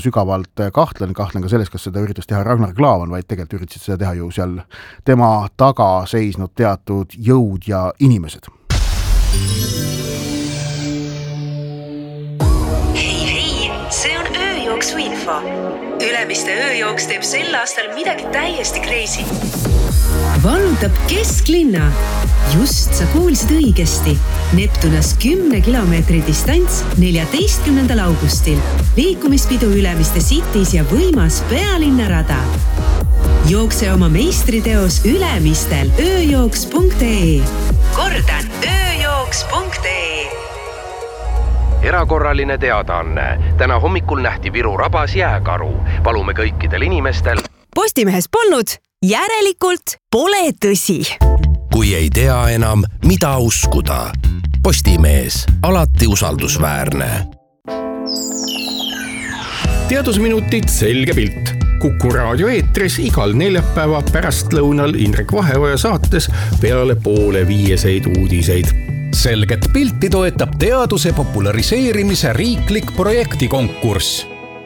sügavalt kahtlen ka selles, kas seda üritas teha Ragnar Klavan, vaid tegelikult üritasid seda teha ju seal tema taga seisnud teatud jõud ja inimesed. Hei, see on ööjooksu info. Ülemiste ööjooks teeb sel aastal midagi täiesti crazy. Vallutab kesklinna. Just sa kuulsid õigesti. Neptunas 10 kilomeetri distants 14. augustil. Liikumispidu Ülemiste Cities ja võimas pealinnarada. Jookse oma meistriteos Ülemistel ööjooks.ee. Kordan, ööjooks.ee. Erakorraline teadaanne. Täna hommikul nähti Viru rabas jääkaru. Palume kõikidel inimestel. Postimehes polnud, järelikult pole tõsi. Kui ei tea enam, mida uskuda. Postimees, alati usaldusväärne. Teadusminutid selge pilt. Kuku raadio eetris igal neljapäeva pärastlõunal Indrek Vaheoja saates peale 4:30 uudiseid. Selget pilti toetab teaduse populariseerimise riiklik projektikonkurss.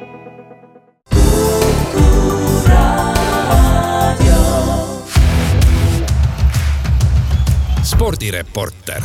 Spordireporter.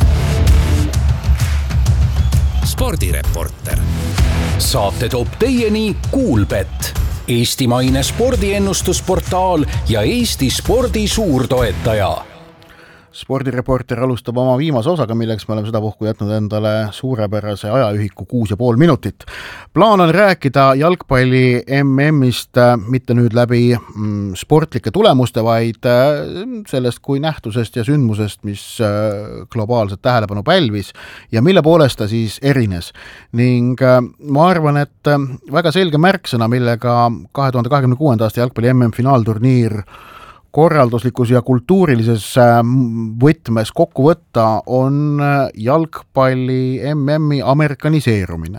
Saate toob teieni Kuulbet, eestimaine spordiennustusportaal ja Eesti spordi suurtoetaja. Spordireporter alustab oma viimase osaga, milleks me oleme seda puhku jätnud endale suurepärase ajaühiku 6,5 minutit. Plaan on rääkida jalgpalli MM-ist mitte nüüd läbi sportlike tulemuste, vaid sellest kui nähtusest ja sündmusest, mis globaalset tähelepanu pälvis ja mille poolest ta siis erines. Ning ma arvan, et väga selge märksõna, millega 2026. aasta jalgpalli MM-finaalturniir korralduslikus ja kultuurilises võtmes kokku võtta on jalgpalli MM-i amerikaniseerumine.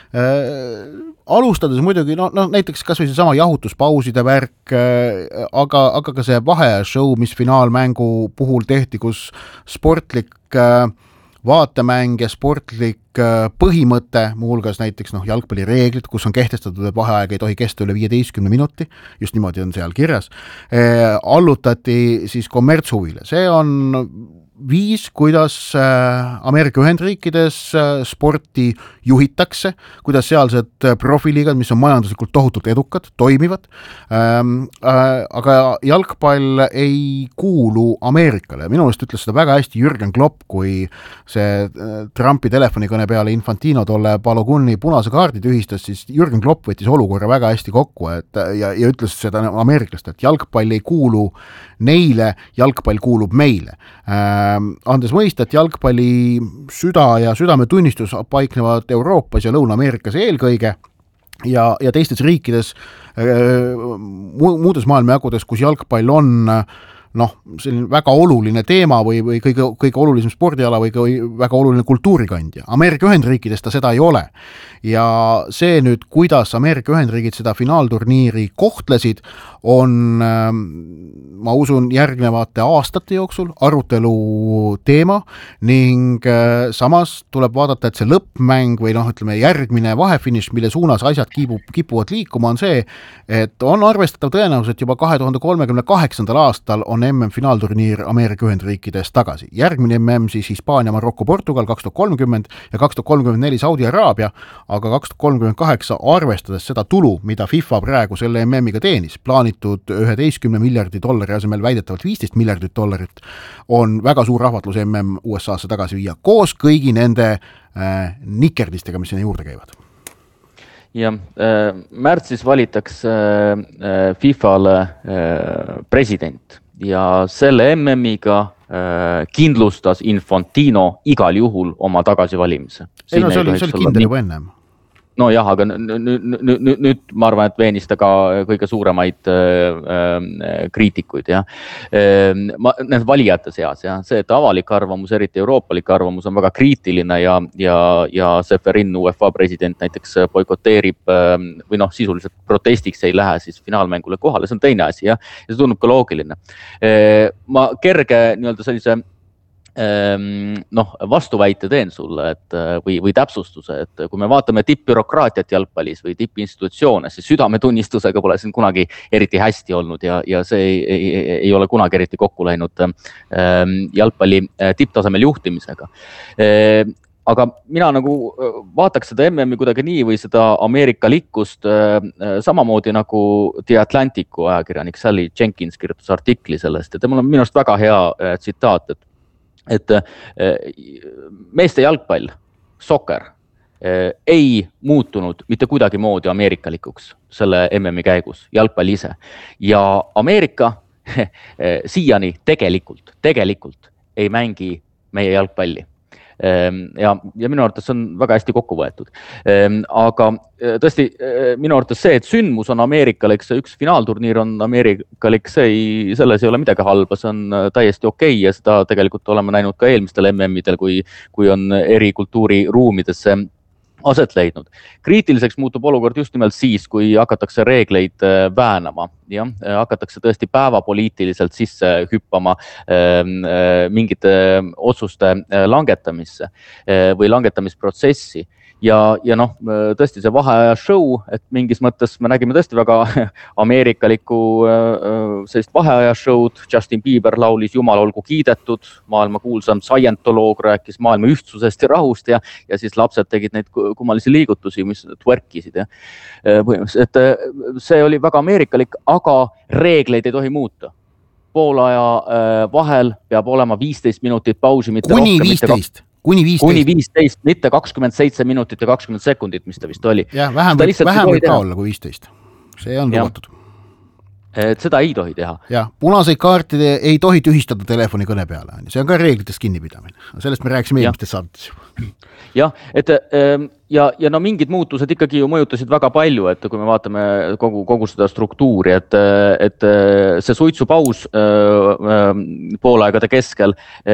Alustades muidugi, näiteks kas või see sama jahutuspauside värk, aga ka see vaheshow, mis finaalmängu puhul tehti, kus sportlik vaatemäng ja sportlik põhimõte, muuhulgas näiteks jalgpallireeglid, kus on kehtestatud, et vaheaeg ei tohi kesta üle 15 minuti, just niimoodi on seal kirjas, allutati siis kommertshuvile. See on viis, kuidas Ameerika Ühendriikides sporti juhitakse, kuidas sealsed profiliigad, mis on majanduslikult tohutult edukad, toimivad, aga jalgpall ei kuulu Ameerikale. Minu meelest ütles seda väga hästi Jürgen Klopp, kui see Trumpi telefonikõne peale Infantino tolle Balogunni punase kaardi tühistas, siis Jürgen Klopp võttis olukorra väga hästi kokku ja ütles seda ameeriklast, et jalgpall ei kuulu neile, jalgpall kuulub meile. Andes mõista, et jalgpalli süda ja südametunnistus paiknevad Euroopas ja Lõuna-Ameerikas eelkõige ja teistes riikides, muudes maailmajagudes, kus jalgpall on selline väga oluline teema või kõige olulisem spordiala või väga oluline kultuurikandja. Ameerika Ühendriikides ta seda ei ole. Ja see nüüd, kuidas Ameerika Ühendriigid seda finaalturniiri kohtlesid, on, ma usun, järgnevate aastate jooksul arutelu teema ning samas tuleb vaadata, et see lõppmäng või järgmine vahefiniš, mille suunas asjad kipuvad liikuma, on see, et on arvestatav tõenäosus, et juba 2038. aastal on MM-finaalturniir Ameerika Ühendriikides tagasi. Järgmine MM siis Hispaania, Marokko, Portugal 2030 ja 2034 Saudi-Araabia, aga 2038 arvestades seda tulu, mida FIFA praegu selle MM-iga teenis, plaanitud 11 miljardi dollari asemel väidetavalt 15 miljardit dollarit, on väga suur rahvatlus MM USA-sse tagasi viia koos kõigi nende nikerdistega, mis sinna juurde käivad. Ja märtsis valitakse FIFA-le president ja selle MM-iga kindlustas Infantino igal juhul oma tagasivalimise. See oli kindel juba ennem. No jah, aga nüüd ma arvan, et veenis ta ka kõige suuremaid kriitikuid. Ja. Need valijate seas, ja. See, et avalik arvamus, eriti euroopalik arvamus on väga kriitiline ja Seferin, UEFA president näiteks boikoteerib või sisuliselt protestiks ei lähe siis finaalmängule kohale, see on teine asi ja see tundub ka loogiline. Ma kerge sellise vastuväite teen sulle, et või täpsustuse, et kui me vaatame tippbürokraatiat jalgpallis või tippinstitutsioone, siis südametunnistusega pole siin kunagi eriti hästi olnud ja see ei ole kunagi eriti kokku läinud jalgpalli tipptasemel juhtimisega. Aga mina nagu vaataks seda MM-i kuidagi nii või seda ameerikalikkust samamoodi nagu The Atlanticu ajakirjanik Sally Jenkins kirjutas artikli sellest ja temal on minu arust väga hea tsitaat, et meeste jalgpall, soccer, ei muutunud mitte kuidagi moodi ameerikalikuks selle MM-i käigus, jalgpall ise. Ja Ameerika siiani tegelikult ei mängi meie jalgpalli. Ja minu arvates on väga hästi kokku võetud. Aga tõesti, minu arvates see, et sündmus on ameerikalik, see üks finaalturniir on ameerikalik, selles ei ole midagi halba, see on täiesti okei ja seda tegelikult oleme näinud ka eelmistel MM-idel, kui on eri kultuuriruumidesse aset leidnud. Kriitiliseks muutub olukord just nimelt siis, kui hakatakse reegleid väänama ja hakatakse tõesti päevapoliitiliselt sisse hüppama mingite otsuste langetamisse või langetamisprotsessi. Ja tõesti see vaheaja show, et mingis mõttes me nägime tõesti väga ameerikalikku sellist vaheaja show'd. Justin Bieber laulis Jumal olgu kiidetud, maailma kuulsam scientoloog rääkis maailma ühtsusest ja rahust ja siis lapsed tegid neid kummalisi liigutusi, mis twerkisid. Põhimõtteliselt, et see oli väga ameerikalik, aga reegleid ei tohi muuta. Poolaja vahel peab olema 15 minutit pausi, mitte kuni 15. Kuni 15, mitte 27 minutit ja 20 sekundit, mis ta vist oli. Jah, vähem võib ka olla kui 15. See on lubatud. Et seda ei tohi teha. Ja, punaseid kaartide ei tohi tühistada telefoni kõne peale. See on ka reeglitest kinnipidamine. Sellest me rääksime eelmistes saadetes. Jah, et mingid muutused ikkagi ju mõjutasid väga palju, et kui me vaatame kogu seda struktuuri, et see suitsupaus poolaegade keskel.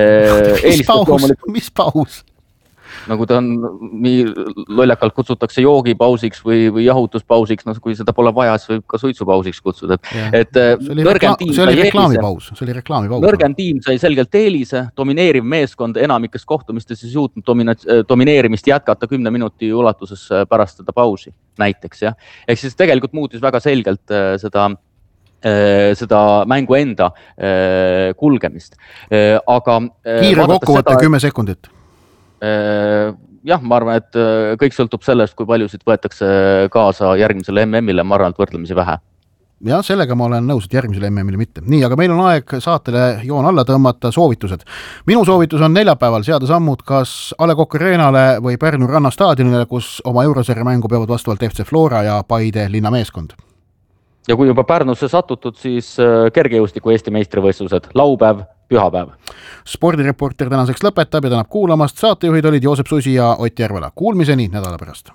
Mis paus? Nagu ta on, lollakalt kutsutakse joogipausiks või jahutuspausiks, kui seda pole vaja, siis võib ka suitsupausiks kutsuda. See oli reklaamipaus. Nõrgem tiim sai selgelt eelise, domineeriv meeskond enamikes kohtumistes ei suutnud domineerimist jätkata 10 minuti ulatuses pärast seda pausi näiteks. Ja. Ehk siis tegelikult muutis väga selgelt seda mängu enda kulgemist. Aga kiire kokkuvõte 10 sekundit. Jah, ma arvan, et kõik sõltub sellest, kui paljusid võetakse kaasa järgmisele MM-ile, ma arvan, et võrdlemisi vähe. Ja sellega ma olen nõus, et järgmisele MM-ile mitte. Nii, aga meil on aeg saatele joon alla tõmmata soovitused. Minu soovitus on neljapäeval seada sammud kas A. Le Coq Arenale või Pärnu rannastaadionile, kus oma eurosarja mängu peavad vastavalt FC Flora ja Paide linnameeskond. Ja kui juba Pärnusse satutud, siis kergejõustiku Eesti meistrivõistlused, laupäev, pühapäev. Spordireporter tänaseks lõpetab ja tänab kuulamast. Saatejuhid olid Joosep Susi ja Ott Järvela. Kuulmiseni nädala pärast.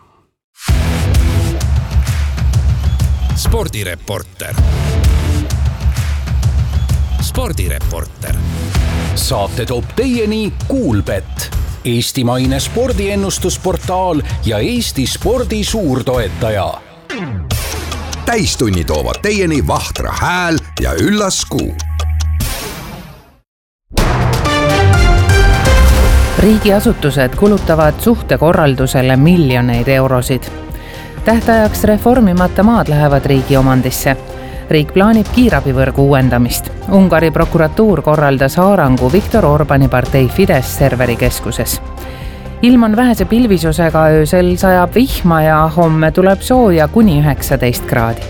Spordireporter. Saate toob teieni Kuulbett, eestimaine spordiennustusportaal ja Eesti spordi suurtoetaja. Täistunni toovad teieni Vahtra Hääl ja Üllas Kuu. Riigiasutused kulutavad suhtekorraldusele miljoneid eurosid. Tähtajaks reformimata maad lähevad riigi omandisse. Riik plaanib kiirabivõrgu uuendamist. Ungari prokuratuur korraldas haarangu Viktor Orbani partei Fidesz serverikeskuses. Ilm on vähese pilvisusega, öösel sajab vihma ja homme tuleb sooja kuni 19 kraadi.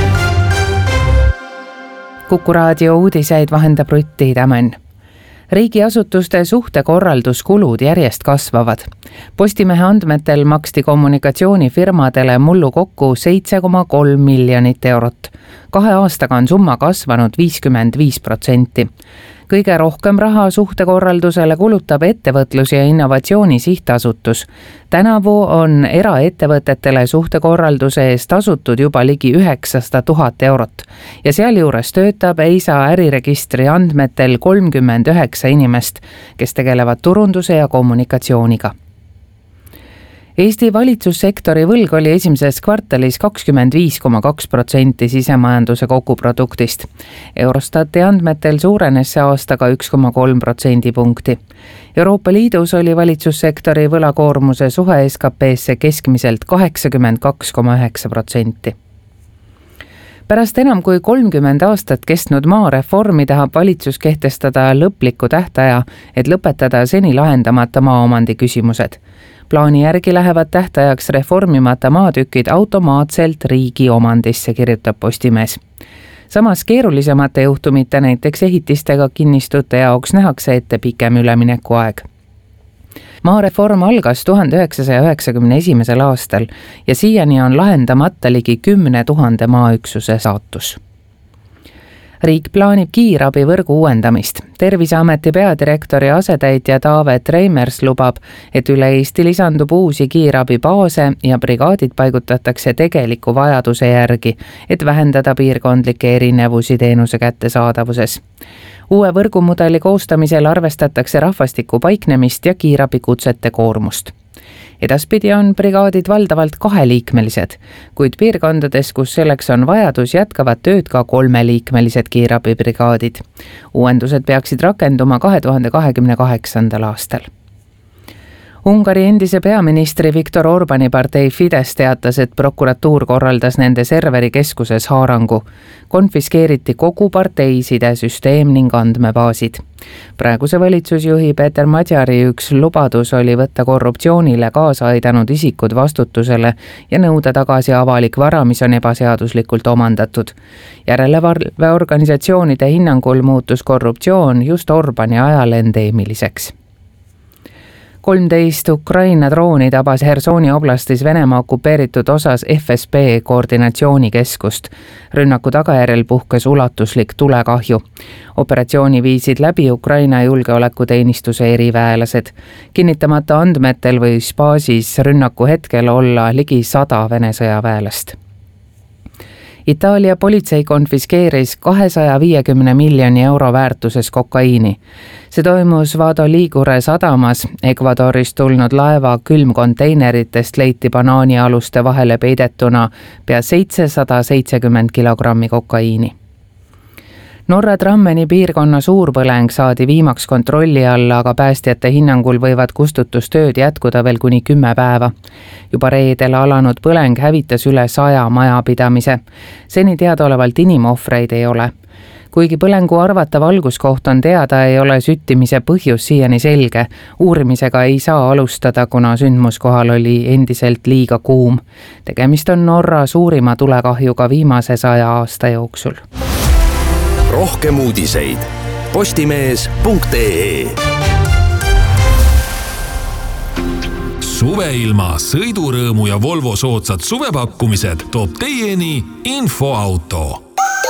Kuku raadio uudiseid vahendab Rutti Tämän. Riigiasutuste suhtekorralduskulud järjest kasvavad. Postimehe andmetel maksti kommunikatsioonifirmadele mullu kokku 7,3 miljonit eurot. 2 aastaga on summa kasvanud 55%. Kõige rohkem raha suhtekorraldusele kulutab ettevõtlus- ja innovatsiooni sihtasutus. Tänavu on eraettevõtetele suhtekorralduse eest tasutud juba ligi 900 000 eurot ja sealjuures töötab EISA äriregistri andmetel 39 inimest, kes tegelevad turunduse ja kommunikatsiooniga. Eesti valitsussektori võlg oli esimeses kvartalis 25,2% sisemajanduse koguproduktist. Eurostati andmetel suurenes see aastaga 1,3% punkti. Euroopa Liidus oli valitsussektori võlakoormuse suhe SKP-sse keskmiselt 82,9%. Pärast enam kui 30 aastat kestnud maareformi tahab valitsus kehtestada lõpliku tähtaja, et lõpetada seni lahendamata maaomandi küsimused. Plaani järgi lähevad tähtajaks reformimata maatükid automaatselt riigi omandisse, kirjutab Postimees. Samas keerulisemate juhtumite, näiteks ehitistega kinnistute jaoks nähakse ette pikem üleminekuaeg. Maareform algas 1991. aastal ja siiani on lahendamata ligi 10 000 maaüksuse saatus. Riik plaanib kiirabivõrgu uuendamist. Terviseameti peadirektori asetäitja Taavet Reimers lubab, et üle Eesti lisandub uusi kiirabibaase ja brigaadid paigutatakse tegeliku vajaduse järgi, et vähendada piirkondlikke erinevusi teenuse kättesaadavuses. Uue võrgumudeli koostamisel arvestatakse rahvastiku paiknemist ja kiirabikutsete koormust. Edaspidi on brigaadid valdavalt 2-liikmelised, kuid piirkondades, kus selleks on vajadus, jätkavad tööd ka 3-liikmelised kiirabibrigaadid. Uuendused peaksid rakenduma 2028. aastal. Ungari endise peaministri Viktor Orbani partei Fidesz teatas, et prokuratuur korraldas nende serverikeskuses haarangu. Konfiskeeriti kogu partei sidesüsteem ning andmebaasid. Praeguse valitsusjuhi Peeter Madjari üks lubadus oli võtta korruptsioonile kaasa aidanud isikud vastutusele ja nõuda tagasi avalik vara, mis on ebaseaduslikult omandatud. Järelevalveorganisatsioonide hinnangul muutus korruptsioon just Orbani ajal endeemiliseks. 13 Ukraina drooni tabas Hersoni oblastis Venemaa okupeeritud osas FSB koordinatsioonikeskust. Rünnaku tagajärjel puhkes ulatuslik tulekahju. Operatsiooni viisid läbi Ukraina julgeolekuteenistuse eriväelased. Kinnitamata andmetel võis baasis rünnaku hetkel olla ligi 100 Vene sõjaväelast. Itaalia politsei konfiskeeris 250 miljoni euro väärtuses kokaiini. See toimus Vado Ligure sadamas. Ecuadorist tulnud laeva külmkonteineritest leiti banaanialuste vahele peidetuna pea 770 kilogrammi kokaiini. Norra Drammeni piirkonna suurpõleng saadi viimaks kontrolli alla, aga päästjate hinnangul võivad kustutustööd jätkuda veel kuni 10 päeva. Juba reedel alanud põleng hävitas üle 100 majapidamise. Seni teadaolevalt inimohvreid ei ole. Kuigi põlengu arvatav alguskoht on teada, ei ole süttimise põhjus siiani selge. Uurimisega ei saa alustada, kuna sündmuskohal oli endiselt liiga kuum. Tegemist on Norra suurima tulekahjuga viimase 100 aasta jooksul. Rohkem uudiseid postimees.ee. Suveilma, sõidurõõmu ja Volvo soodsad suvepakkumised toob teieni Infoauto.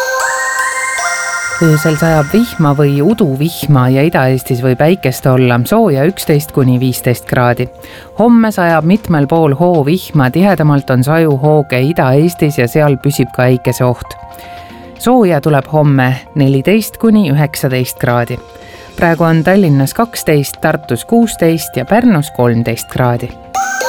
Öösel sajab vihma või uduvihma ja Ida-Eestis võib päikest olla, sooja 11–15 kraadi. Homme sajab mitmel pool hoovihma, tihedamalt on saju hooge Ida-Eestis ja seal püsib ka äikese oht. Sooja tuleb homme 14–19 kraadi. Praegu on Tallinnas 12, Tartus 16 ja Pärnus 13 kraadi.